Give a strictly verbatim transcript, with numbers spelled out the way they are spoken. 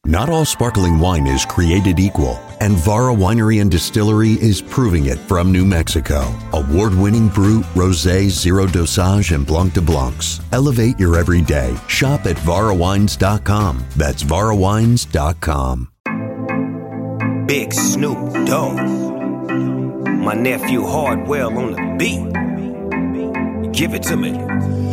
Not all sparkling wine is created equal, and Vara Winery and Distillery is proving it from New Mexico. Award-winning Brut, Rosé, Zero Dosage, and Blanc de Blancs. Elevate your everyday. Shop at vara wines dot com. That's vara wines dot com. Big Snoop Dogg. My nephew Hardwell on the beat. Give it to me.